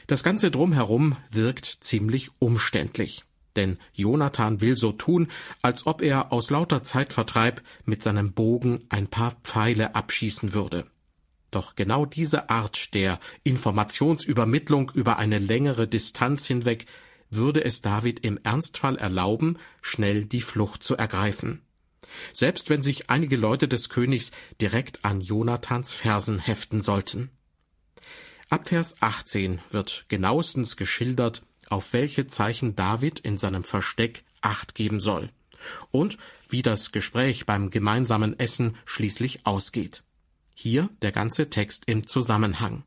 Das Ganze drumherum wirkt ziemlich umständlich. Denn Jonathan will so tun, als ob er aus lauter Zeitvertreib mit seinem Bogen ein paar Pfeile abschießen würde. Doch genau diese Art der Informationsübermittlung über eine längere Distanz hinweg würde es David im Ernstfall erlauben, schnell die Flucht zu ergreifen. Selbst wenn sich einige Leute des Königs direkt an Jonathans Fersen heften sollten. Ab Vers 18 wird genauestens geschildert, auf welche Zeichen David in seinem Versteck Acht geben soll und wie das Gespräch beim gemeinsamen Essen schließlich ausgeht. Hier der ganze Text im Zusammenhang.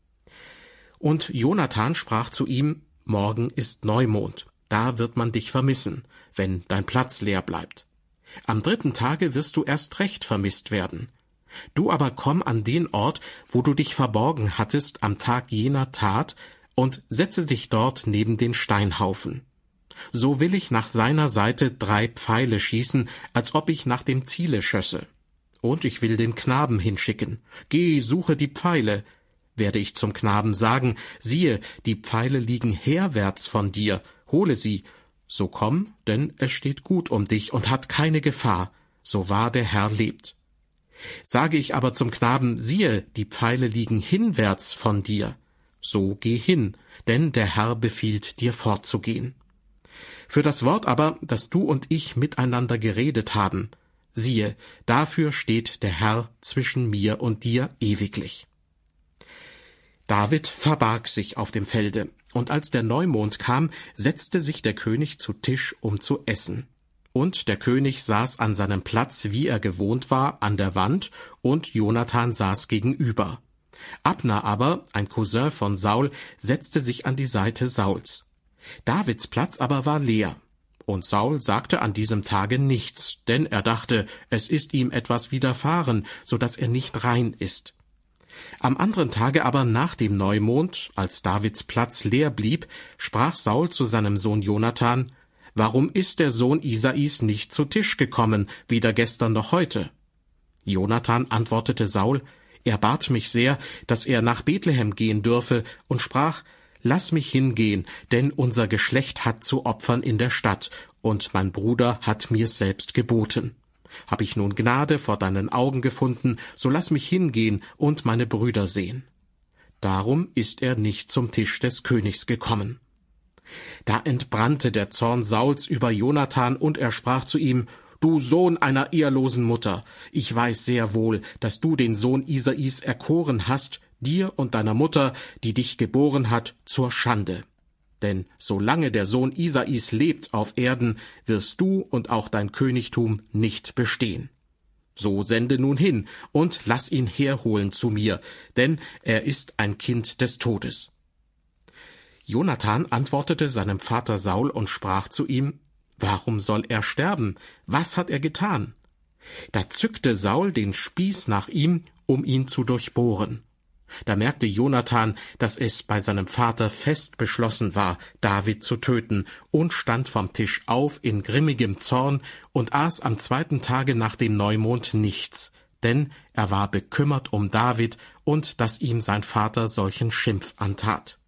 Und Jonathan sprach zu ihm: Morgen ist Neumond, da wird man dich vermissen, wenn dein Platz leer bleibt. Am 3. Tage wirst du erst recht vermisst werden. Du aber komm an den Ort, wo du dich verborgen hattest am Tag jener Tat, und setze dich dort neben den Steinhaufen. So will ich nach seiner Seite 3 Pfeile schießen, als ob ich nach dem Ziele schösse. Und ich will den Knaben hinschicken. Geh, suche die Pfeile. Werde ich zum Knaben sagen, siehe, die Pfeile liegen herwärts von dir, hole sie. So komm, denn es steht gut um dich und hat keine Gefahr, so wahr der Herr lebt. Sage ich aber zum Knaben, siehe, die Pfeile liegen hinwärts von dir, so geh hin, denn der Herr befiehlt dir fortzugehen. Für das Wort aber, das du und ich miteinander geredet haben, siehe, dafür steht der Herr zwischen mir und dir ewiglich. David verbarg sich auf dem Felde, und als der Neumond kam, setzte sich der König zu Tisch, um zu essen. Und der König saß an seinem Platz, wie er gewohnt war, an der Wand, und Jonathan saß gegenüber. Abner aber, ein Cousin von Saul, setzte sich an die Seite Sauls. Davids Platz aber war leer. Und Saul sagte an diesem Tage nichts, denn er dachte, es ist ihm etwas widerfahren, so dass er nicht rein ist. Am anderen Tage aber nach dem Neumond, als Davids Platz leer blieb, sprach Saul zu seinem Sohn Jonathan: Warum ist der Sohn Isais nicht zu Tisch gekommen, weder gestern noch heute? Jonathan antwortete Saul: Er bat mich sehr, dass er nach Bethlehem gehen dürfe, und sprach: Lass mich hingehen, denn unser Geschlecht hat zu opfern in der Stadt, und mein Bruder hat mir's selbst geboten. Hab ich nun Gnade vor deinen Augen gefunden, so lass mich hingehen und meine Brüder sehen. Darum ist er nicht zum Tisch des Königs gekommen. Da entbrannte der Zorn Sauls über Jonathan, und er sprach zu ihm: Du Sohn einer ehrlosen Mutter, ich weiß sehr wohl, dass du den Sohn Isais erkoren hast, dir und deiner Mutter, die dich geboren hat, zur Schande. Denn solange der Sohn Isais lebt auf Erden, wirst du und auch dein Königtum nicht bestehen. So sende nun hin und lass ihn herholen zu mir, denn er ist ein Kind des Todes. Jonathan antwortete seinem Vater Saul und sprach zu ihm: Warum soll er sterben? Was hat er getan? Da zückte Saul den Spieß nach ihm, um ihn zu durchbohren. Da merkte Jonathan, dass es bei seinem Vater fest beschlossen war, David zu töten, und stand vom Tisch auf in grimmigem Zorn und aß am 2. Tage nach dem Neumond nichts, denn er war bekümmert um David und dass ihm sein Vater solchen Schimpf antat.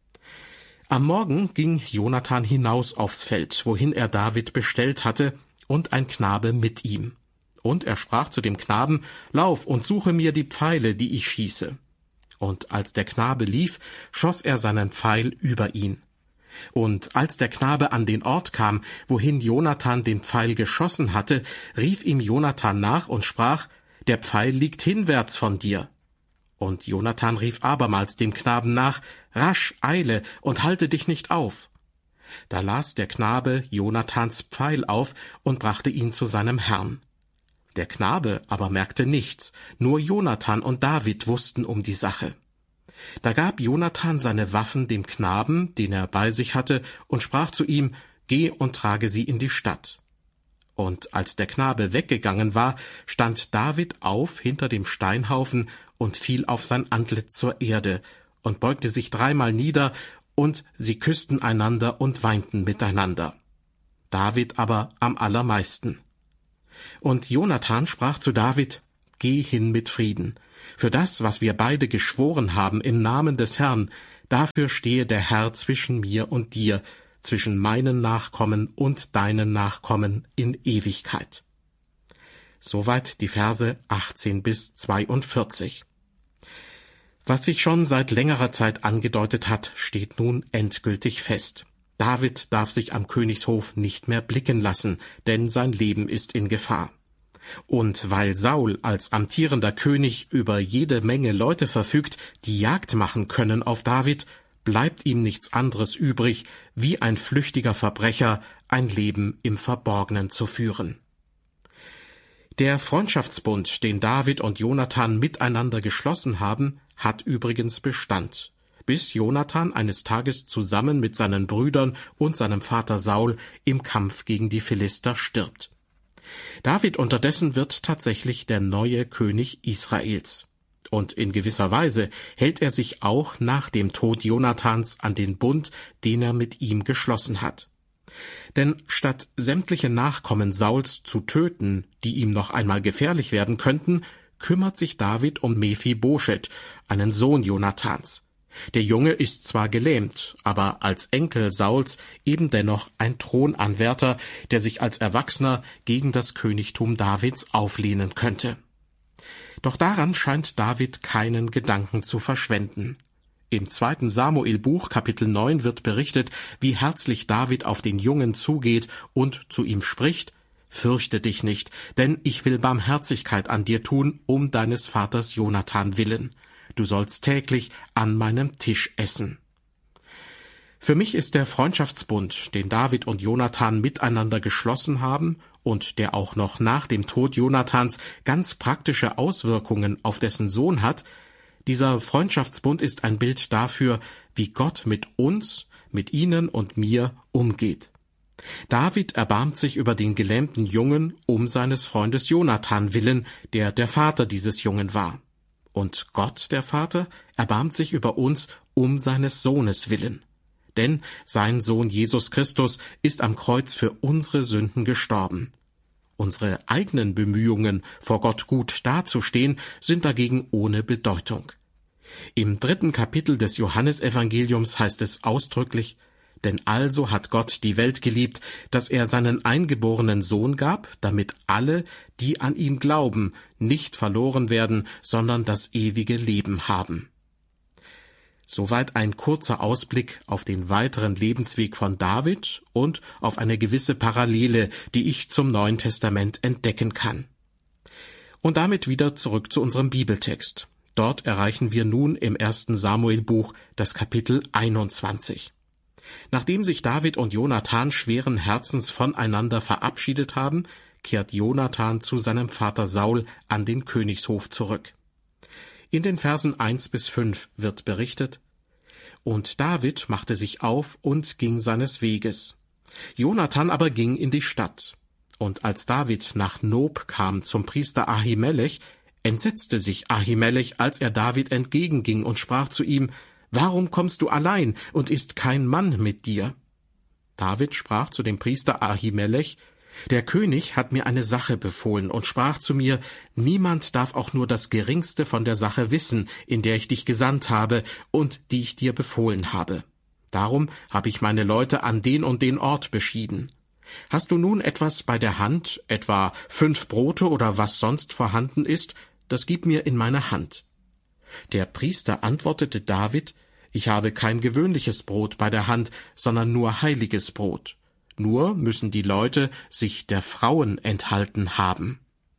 Am Morgen ging Jonathan hinaus aufs Feld, wohin er David bestellt hatte, und ein Knabe mit ihm. Und er sprach zu dem Knaben: Lauf und suche mir die Pfeile, die ich schieße. Und als der Knabe lief, schoss er seinen Pfeil über ihn. Und als der Knabe an den Ort kam, wohin Jonathan den Pfeil geschossen hatte, rief ihm Jonathan nach und sprach: Der Pfeil liegt hinwärts von dir. Und Jonathan rief abermals dem Knaben nach: Rasch, eile und halte dich nicht auf. Da las der Knabe Jonathans Pfeil auf und brachte ihn zu seinem Herrn. Der Knabe aber merkte nichts, nur Jonathan und David wussten um die Sache. Da gab Jonathan seine Waffen dem Knaben, den er bei sich hatte, und sprach zu ihm: Geh und trage sie in die Stadt. Und als der Knabe weggegangen war, stand David auf hinter dem Steinhaufen und fiel auf sein Antlitz zur Erde und beugte sich 3-mal nieder, und sie küssten einander und weinten miteinander. David aber am allermeisten. Und Jonathan sprach zu David: Geh hin mit Frieden. Für das, was wir beide geschworen haben im Namen des Herrn, Dafür stehe der Herr zwischen mir und dir, zwischen meinen Nachkommen und deinen Nachkommen in Ewigkeit. Soweit die Verse 18 bis 42. Was sich schon seit längerer Zeit angedeutet hat, steht nun endgültig fest. David darf sich am Königshof nicht mehr blicken lassen, denn sein Leben ist in Gefahr. Und weil Saul als amtierender König über jede Menge Leute verfügt, die Jagd machen können auf David, bleibt ihm nichts anderes übrig, wie ein flüchtiger Verbrecher ein Leben im Verborgenen zu führen. Der Freundschaftsbund, den David und Jonathan miteinander geschlossen haben, hat übrigens Bestand, bis Jonathan eines Tages zusammen mit seinen Brüdern und seinem Vater Saul im Kampf gegen die Philister stirbt. David unterdessen wird tatsächlich der neue König Israels. Und in gewisser Weise hält er sich auch nach dem Tod Jonathans an den Bund, den er mit ihm geschlossen hat. Denn statt sämtliche Nachkommen Sauls zu töten, die ihm noch einmal gefährlich werden könnten, kümmert sich David um Mephibosheth, einen Sohn Jonathans. Der Junge ist zwar gelähmt, aber als Enkel Sauls eben dennoch ein Thronanwärter, der sich als Erwachsener gegen das Königtum Davids auflehnen könnte. Doch daran scheint David keinen Gedanken zu verschwenden. Im 2. Samuel-Buch, Kapitel 9, wird berichtet, wie herzlich David auf den Jungen zugeht und zu ihm spricht: »Fürchte dich nicht, denn ich will Barmherzigkeit an dir tun, um deines Vaters Jonathan willen. Du sollst täglich an meinem Tisch essen.« Für mich ist der Freundschaftsbund, den David und Jonathan miteinander geschlossen haben und der auch noch nach dem Tod Jonathans ganz praktische Auswirkungen auf dessen Sohn hat, dieser Freundschaftsbund ist ein Bild dafür, wie Gott mit uns, mit Ihnen und mir umgeht. David erbarmt sich über den gelähmten Jungen um seines Freundes Jonathan willen, der der Vater dieses Jungen war. Und Gott, der Vater, erbarmt sich über uns um seines Sohnes willen. Denn sein Sohn Jesus Christus ist am Kreuz für unsere Sünden gestorben. Unsere eigenen Bemühungen, vor Gott gut dazustehen, sind dagegen ohne Bedeutung. Im 3. Kapitel des Johannesevangeliums heißt es ausdrücklich: »Denn also hat Gott die Welt geliebt, dass er seinen eingeborenen Sohn gab, damit alle, die an ihn glauben, nicht verloren werden, sondern das ewige Leben haben.« Soweit ein kurzer Ausblick auf den weiteren Lebensweg von David und auf eine gewisse Parallele, die ich zum Neuen Testament entdecken kann. Und damit wieder zurück zu unserem Bibeltext. Dort erreichen wir nun im 1. Samuel-Buch das Kapitel 21. Nachdem sich David und Jonathan schweren Herzens voneinander verabschiedet haben, kehrt Jonathan zu seinem Vater Saul an den Königshof zurück. In den Versen 1 bis 5 wird berichtet: »Und David machte sich auf und ging seines Weges. Jonathan aber ging in die Stadt. Und als David nach Nob kam zum Priester Ahimelech, entsetzte sich Ahimelech, als er David entgegenging und sprach zu ihm: »Warum kommst du allein, und ist kein Mann mit dir?« David sprach zu dem Priester Ahimelech: »Der König hat mir eine Sache befohlen und sprach zu mir: Niemand darf auch nur das Geringste von der Sache wissen, in der ich dich gesandt habe und die ich dir befohlen habe. Darum habe ich meine Leute an den und den Ort beschieden. Hast du nun etwas bei der Hand, etwa 5 Brote oder was sonst vorhanden ist, das gib mir in meine Hand.« Der Priester antwortete David: »Ich habe kein gewöhnliches Brot bei der Hand, sondern nur heiliges Brot. Nur müssen die Leute sich der Frauen enthalten haben.«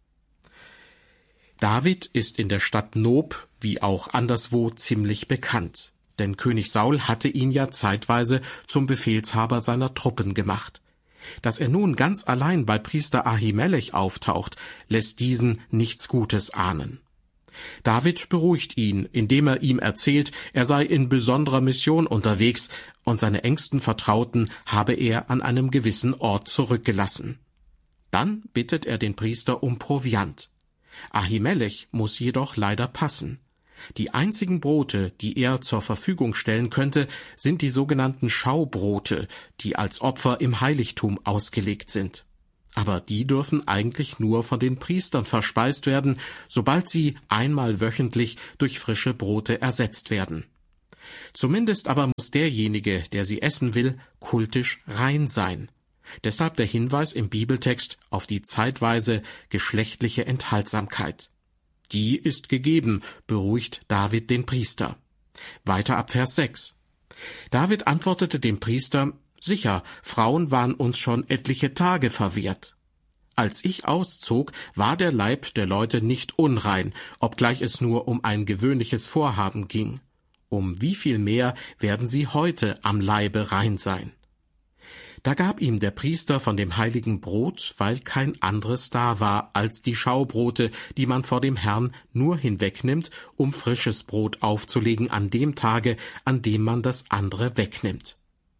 David ist in der Stadt Nob wie auch anderswo ziemlich bekannt, denn König Saul hatte ihn ja zeitweise zum Befehlshaber seiner Truppen gemacht. Dass er nun ganz allein bei Priester Ahimelech auftaucht, lässt diesen nichts Gutes ahnen. David beruhigt ihn, indem er ihm erzählt, er sei in besonderer Mission unterwegs und seine engsten Vertrauten habe er an einem gewissen Ort zurückgelassen. Dann bittet er den Priester um Proviant. Ahimelech muss jedoch leider passen. Die einzigen Brote, die er zur Verfügung stellen könnte, sind die sogenannten Schaubrote, die als Opfer im Heiligtum ausgelegt sind. Aber die dürfen eigentlich nur von den Priestern verspeist werden, sobald sie einmal wöchentlich durch frische Brote ersetzt werden. Zumindest aber muss derjenige, der sie essen will, kultisch rein sein. Deshalb der Hinweis im Bibeltext auf die zeitweise geschlechtliche Enthaltsamkeit. Die ist gegeben, beruhigt David den Priester. Weiter ab Vers 6. David antwortete dem Priester: Sicher, Frauen waren uns schon etliche Tage verwehrt. Als ich auszog, war der Leib der Leute nicht unrein, obgleich es nur um ein gewöhnliches Vorhaben ging. Um wie viel mehr werden sie heute am Leibe rein sein? Da gab ihm der Priester von dem heiligen Brot, weil kein anderes da war als die Schaubrote, die man vor dem Herrn nur hinwegnimmt, um frisches Brot aufzulegen an dem Tage, an dem man das andere wegnimmt.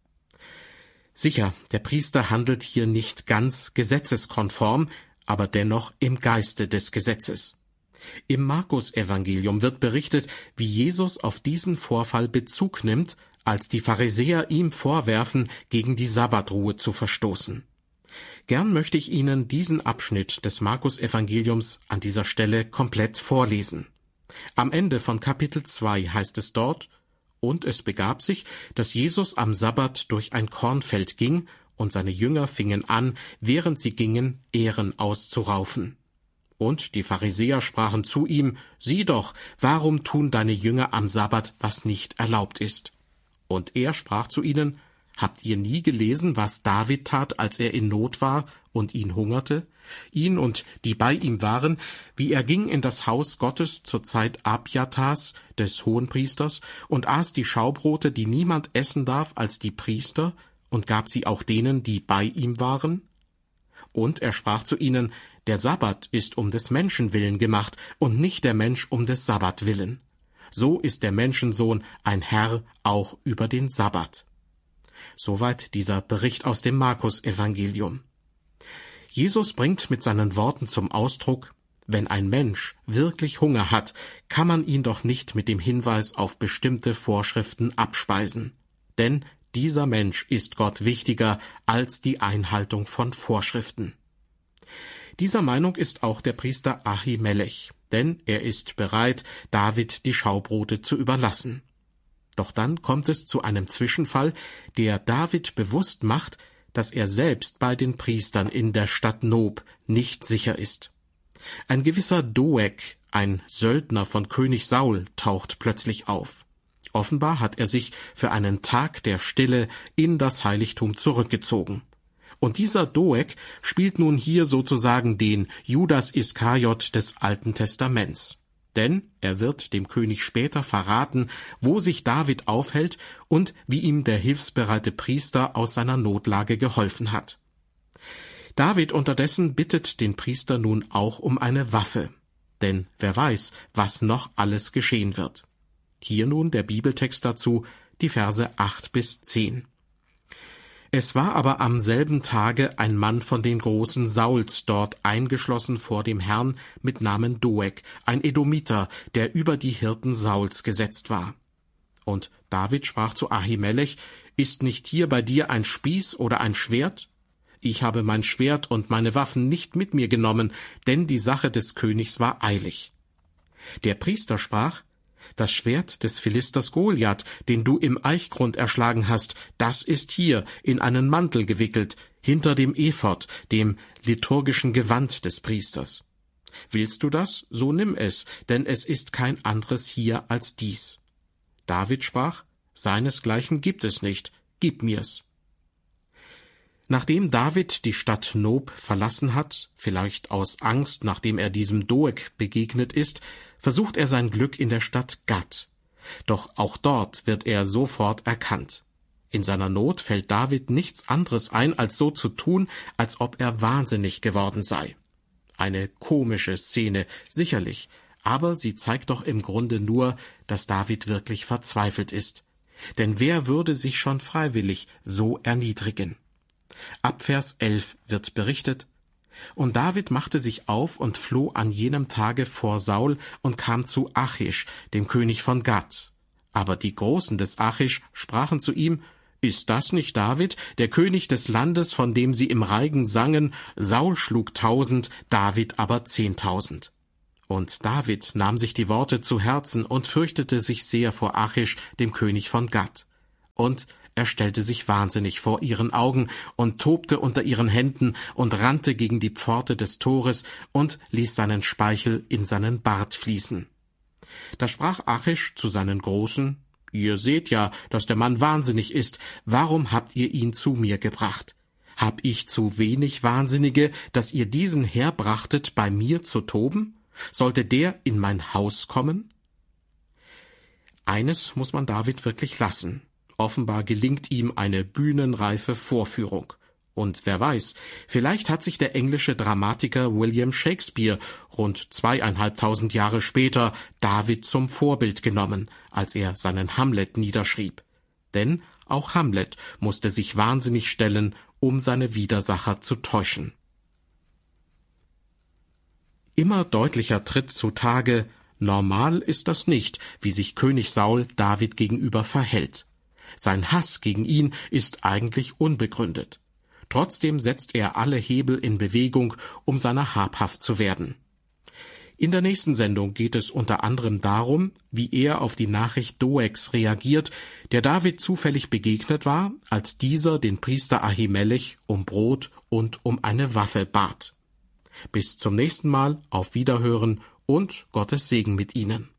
Sicher, der Priester handelt hier nicht ganz gesetzeskonform, aber dennoch im Geiste des Gesetzes. Im Markus-Evangelium wird berichtet, wie Jesus auf diesen Vorfall Bezug nimmt, als die Pharisäer ihm vorwerfen, gegen die Sabbatruhe zu verstoßen. Gern möchte ich Ihnen diesen Abschnitt des Markus-Evangeliums an dieser Stelle komplett vorlesen. Am Ende von Kapitel 2 heißt es dort: Und es begab sich, dass Jesus am Sabbat durch ein Kornfeld ging, und seine Jünger fingen an, während sie gingen, Ähren auszuraufen. Und die Pharisäer sprachen zu ihm: Sieh doch, warum tun deine Jünger am Sabbat, was nicht erlaubt ist? Und er sprach zu ihnen: Habt ihr nie gelesen, was David tat, als er in Not war und ihn hungerte? Ihn und die bei ihm waren, wie er ging in das Haus Gottes zur Zeit Abjatas, des Hohenpriesters, und aß die Schaubrote, die niemand essen darf als die Priester, und gab sie auch denen, die bei ihm waren? Und er sprach zu ihnen: Der Sabbat ist um des Menschen willen gemacht, und nicht der Mensch um des Sabbat willen. So ist der Menschensohn ein Herr auch über den Sabbat. Soweit dieser Bericht aus dem Markus-Evangelium. Jesus bringt mit seinen Worten zum Ausdruck: Wenn ein Mensch wirklich Hunger hat, kann man ihn doch nicht mit dem Hinweis auf bestimmte Vorschriften abspeisen. Denn dieser Mensch ist Gott wichtiger als die Einhaltung von Vorschriften. Dieser Meinung ist auch der Priester Ahimelech, denn er ist bereit, David die Schaubrote zu überlassen. Doch dann kommt es zu einem Zwischenfall, der David bewusst macht, dass er selbst bei den Priestern in der Stadt Nob nicht sicher ist. Ein gewisser Doeg, ein Söldner von König Saul, taucht plötzlich auf. Offenbar hat er sich für einen Tag der Stille in das Heiligtum zurückgezogen. Und dieser Doeg spielt nun hier sozusagen den Judas Iskariot des Alten Testaments. Denn er wird dem König später verraten, wo sich David aufhält und wie ihm der hilfsbereite Priester aus seiner Notlage geholfen hat. David unterdessen bittet den Priester nun auch um eine Waffe. Denn wer weiß, was noch alles geschehen wird. Hier nun der Bibeltext dazu, die Verse 8 bis 10. Es war aber am selben Tage ein Mann von den Großen Sauls dort eingeschlossen vor dem Herrn mit Namen Doeg, ein Edomiter, der über die Hirten Sauls gesetzt war. Und David sprach zu Ahimelech: Ist nicht hier bei dir ein Spieß oder ein Schwert? Ich habe mein Schwert und meine Waffen nicht mit mir genommen, denn die Sache des Königs war eilig. Der Priester sprach: Das Schwert des Philisters Goliath, den du im Eichgrund erschlagen hast, das ist hier in einen Mantel gewickelt, hinter dem Ephod, dem liturgischen Gewand des Priesters. Willst du das? So nimm es, denn es ist kein anderes hier als dies. David sprach: Seinesgleichen gibt es nicht, gib mir's. Nachdem David die Stadt Nob verlassen hat, vielleicht aus Angst, nachdem er diesem Doeg begegnet ist, versucht er sein Glück in der Stadt Gat. Doch auch dort wird er sofort erkannt. In seiner Not fällt David nichts anderes ein, als so zu tun, als ob er wahnsinnig geworden sei. Eine komische Szene, sicherlich, aber sie zeigt doch im Grunde nur, dass David wirklich verzweifelt ist. Denn wer würde sich schon freiwillig so erniedrigen? Ab Vers 11 wird berichtet: Und David machte sich auf und floh an jenem Tage vor Saul und kam zu Achish, dem König von Gat. Aber die Großen des Achish sprachen zu ihm: Ist das nicht David, der König des Landes, von dem sie im Reigen sangen: Saul schlug 1000, David aber 10.000? Und David nahm sich die Worte zu Herzen und fürchtete sich sehr vor Achish, dem König von Gat. Und er stellte sich wahnsinnig vor ihren Augen und tobte unter ihren Händen und rannte gegen die Pforte des Tores und ließ seinen Speichel in seinen Bart fließen. Da sprach Achish zu seinen Großen: »Ihr seht ja, dass der Mann wahnsinnig ist. Warum habt ihr ihn zu mir gebracht? Hab ich zu wenig Wahnsinnige, dass ihr diesen herbrachtet, bei mir zu toben? Sollte der in mein Haus kommen?« Eines muss man David wirklich lassen. Offenbar gelingt ihm eine bühnenreife Vorführung. Und wer weiß, vielleicht hat sich der englische Dramatiker William Shakespeare rund 2500 Jahre später David zum Vorbild genommen, als er seinen Hamlet niederschrieb. Denn auch Hamlet musste sich wahnsinnig stellen, um seine Widersacher zu täuschen. Immer deutlicher tritt zutage: Normal ist das nicht, wie sich König Saul David gegenüber verhält. Sein Hass gegen ihn ist eigentlich unbegründet. Trotzdem setzt er alle Hebel in Bewegung, um seiner habhaft zu werden. In der nächsten Sendung geht es unter anderem darum, wie er auf die Nachricht Doegs reagiert, der David zufällig begegnet war, als dieser den Priester Ahimelech um Brot und um eine Waffe bat. Bis zum nächsten Mal, auf Wiederhören und Gottes Segen mit Ihnen.